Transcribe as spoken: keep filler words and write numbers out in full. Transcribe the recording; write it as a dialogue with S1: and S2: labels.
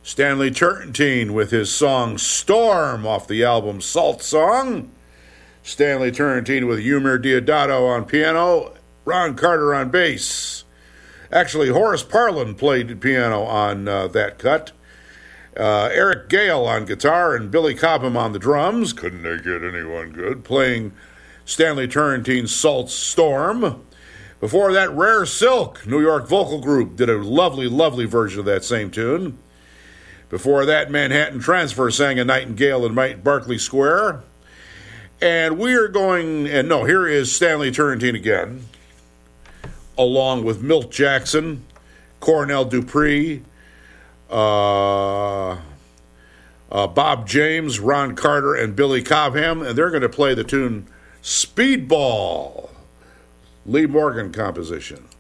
S1: Stanley Turrentine with his song Storm off the album Salt Song. Stanley Turrentine with Yumir Deodato on piano, Ron Carter on bass. Actually, Horace Parlan played piano on uh, that cut. Uh, Eric Gale on guitar and Billy Cobham on the drums. Couldn't they get anyone good? Playing Stanley Turrentine's Salt Storm. Before that, Rare Silk, New York vocal group, did a lovely, lovely version of that same tune. Before that, Manhattan Transfer sang A Nightingale in Berkeley Square. And we are going, and no, here is Stanley Turrentine again, along with Milt Jackson, Cornell Dupree, uh, uh, Bob James, Ron Carter, and Billy Cobham, and they're going to play the tune Speedball, Lee Morgan composition.